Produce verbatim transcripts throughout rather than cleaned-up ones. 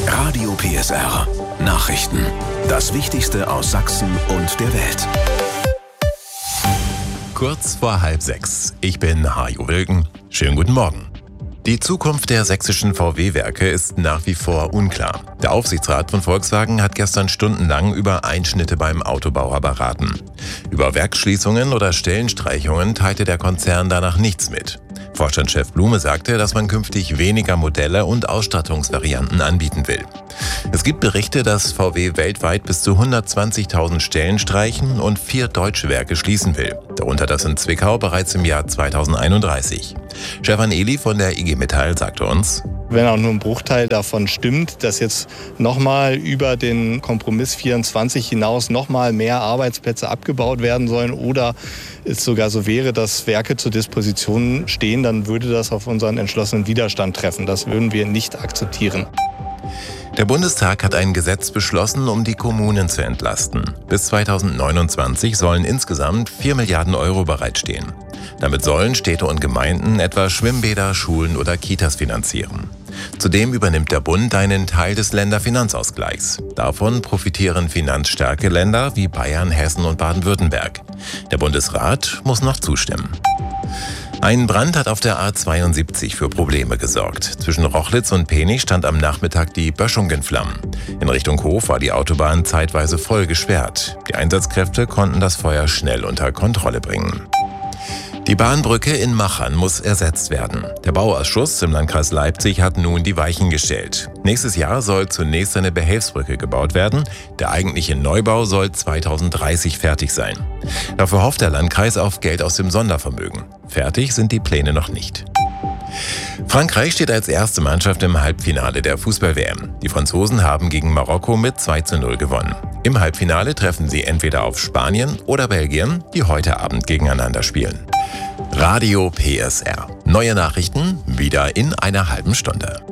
Radio P S R. Nachrichten. Das Wichtigste aus Sachsen und der Welt. Kurz vor halb sechs. Ich bin Hajo Wilken. Schönen guten Morgen. Die Zukunft der sächsischen V W-Werke ist nach wie vor unklar. Der Aufsichtsrat von Volkswagen hat gestern stundenlang über Einschnitte beim Autobauer beraten. Über Werksschließungen oder Stellenstreichungen teilte der Konzern danach nichts mit. Vorstandschef Blume sagte, dass man künftig weniger Modelle und Ausstattungsvarianten anbieten will. Es gibt Berichte, dass V W weltweit bis zu hundertzwanzigtausend Stellen streichen und vier deutsche Werke schließen will. Darunter das in Zwickau bereits im Jahr zweitausendeinunddreißig. Stefan Ehli von der I G Metall sagte uns: Wenn auch nur ein Bruchteil davon stimmt, dass jetzt nochmal über den Kompromiss vierundzwanzig hinaus nochmal mehr Arbeitsplätze abgebaut werden sollen oder es sogar so wäre, dass Werke zur Disposition stehen, dann würde das auf unseren entschlossenen Widerstand treffen. Das würden wir nicht akzeptieren. Der Bundestag hat ein Gesetz beschlossen, um die Kommunen zu entlasten. Bis zweitausendneunundzwanzig sollen insgesamt vier Milliarden Euro bereitstehen. Damit sollen Städte und Gemeinden etwa Schwimmbäder, Schulen oder Kitas finanzieren. Zudem übernimmt der Bund einen Teil des Länderfinanzausgleichs. Davon profitieren finanzstarke Länder wie Bayern, Hessen und Baden-Württemberg. Der Bundesrat muss noch zustimmen. Ein Brand hat auf der A zweiundsiebzig für Probleme gesorgt. Zwischen Rochlitz und Penich stand am Nachmittag die Böschung in Flammen. In Richtung Hof war die Autobahn zeitweise voll gesperrt. Die Einsatzkräfte konnten das Feuer schnell unter Kontrolle bringen. Die Bahnbrücke in Machern muss ersetzt werden. Der Bauausschuss im Landkreis Leipzig hat nun die Weichen gestellt. Nächstes Jahr soll zunächst eine Behelfsbrücke gebaut werden. Der eigentliche Neubau soll zweitausenddreißig fertig sein. Dafür hofft der Landkreis auf Geld aus dem Sondervermögen. Fertig sind die Pläne noch nicht. Frankreich steht als erste Mannschaft im Halbfinale der Fußball-W M. Die Franzosen haben gegen Marokko mit zwei zu null gewonnen. Im Halbfinale treffen sie entweder auf Spanien oder Belgien, die heute Abend gegeneinander spielen. Radio P S R. Neue Nachrichten wieder in einer halben Stunde.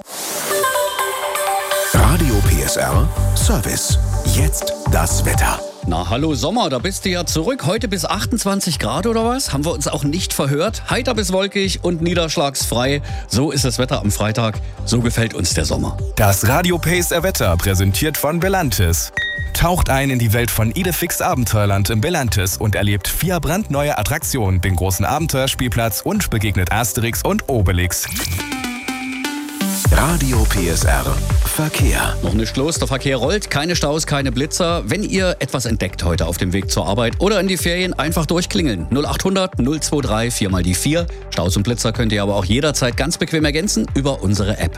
Radio P S R Service. Jetzt das Wetter. Na hallo Sommer, da bist du ja zurück. Heute bis achtundzwanzig Grad oder was? Haben wir uns auch nicht verhört? Heiter bis wolkig und niederschlagsfrei. So ist das Wetter am Freitag. So gefällt uns der Sommer. Das Radio P S R Wetter präsentiert von Belantis. Taucht ein in die Welt von Idefix Abenteuerland im Belantis und erlebt vier brandneue Attraktionen, den großen Abenteuerspielplatz und begegnet Asterix und Obelix. Radio P S R Verkehr. Noch nicht los, der Verkehr rollt, keine Staus, keine Blitzer. Wenn ihr etwas entdeckt heute auf dem Weg zur Arbeit oder in die Ferien, einfach durchklingeln. null achthundert null zweiundzwanzig vier mal die vier. Staus und Blitzer könnt ihr aber auch jederzeit ganz bequem ergänzen über unsere App.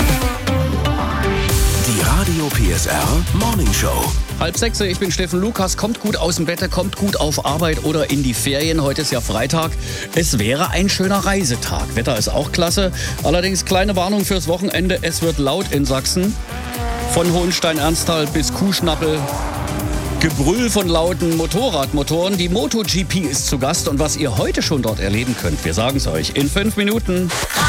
Die Radio P S R Morning Show. Halb sechs, ich bin Steffen Lukas. Kommt gut aus dem Bett, kommt gut auf Arbeit oder in die Ferien. Heute ist ja Freitag. Es wäre ein schöner Reisetag. Wetter ist auch klasse. Allerdings kleine Warnung fürs Wochenende. Es wird laut in Sachsen. Von Hohenstein-Ernsthal bis Kuhschnappel. Gebrüll von lauten Motorradmotoren. Die MotoGP ist zu Gast. Und was ihr heute schon dort erleben könnt, wir sagen es euch in fünf Minuten.